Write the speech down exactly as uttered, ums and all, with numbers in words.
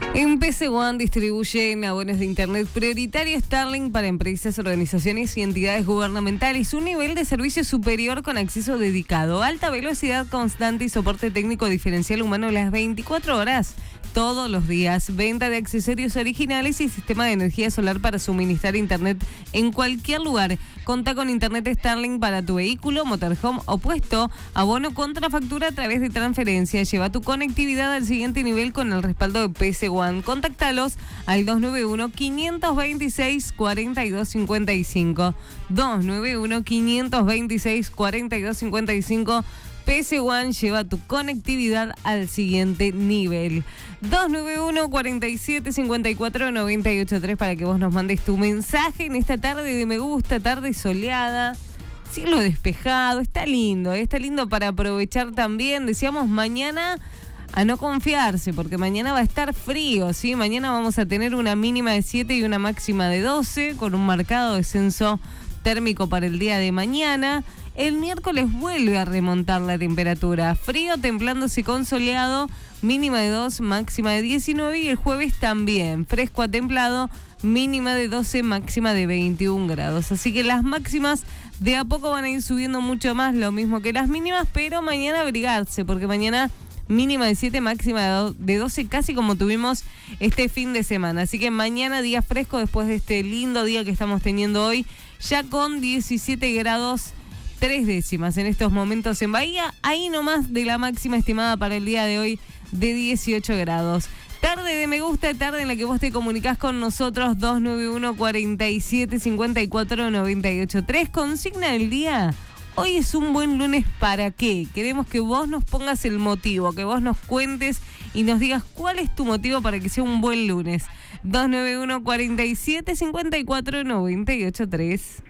En P C One distribuyen abonos de Internet prioritario Starlink para empresas, organizaciones y entidades gubernamentales. Un nivel de servicio superior con acceso dedicado, alta velocidad constante y soporte técnico diferencial humano las veinticuatro horas, todos los días. Venta de accesorios originales y sistema de energía solar para suministrar Internet en cualquier lugar. Conta con Internet Starlink para tu vehículo, motorhome o puesto. Abono contra factura a través de transferencia. Lleva tu conectividad al siguiente nivel con el respaldo de P C One. Contáctalos al dos nueve uno, quinientos veintiséis, cuarenta y dos cincuenta y cinco. dos nueve uno, quinientos veintiséis, cuarenta y dos cincuenta y cinco. P C One lleva tu conectividad al siguiente nivel. dos nueve uno, cuarenta y siete, cincuenta y cuatro, noventa y ocho tres para que vos nos mandes tu mensaje en esta tarde de me gusta, tarde soleada, cielo despejado, está lindo, está lindo para aprovechar también. Decíamos mañana a no confiarse, porque mañana va a estar frío, ¿sí? Mañana vamos a tener una mínima de siete y una máxima de doce, con un marcado descenso térmico para el día de mañana. El miércoles vuelve a remontar la temperatura. Frío, templándose con soleado, mínima de dos, máxima de diecinueve. Y el jueves también, fresco a templado, mínima de doce, máxima de veintiún grados. Así que las máximas de a poco van a ir subiendo mucho más, lo mismo que las mínimas, pero mañana abrigarse, porque mañana mínima de siete, máxima de doce, casi como tuvimos este fin de semana. Así que mañana día fresco después de este lindo día que estamos teniendo hoy, ya con diecisiete grados tres décimas en estos momentos en Bahía, ahí nomás de la máxima estimada para el día de hoy de dieciocho grados. Tarde de me gusta, tarde en la que vos te comunicás con nosotros, dos nueve uno, cuarenta y siete, cincuenta y cuatro, noventa y ocho tres. Consigna del día: hoy es un buen lunes, ¿para qué? Queremos que vos nos pongas el motivo, que vos nos cuentes y nos digas cuál es tu motivo para que sea un buen lunes. dos nueve uno, cuarenta y siete, cincuenta y cuatro, noventa y ocho tres.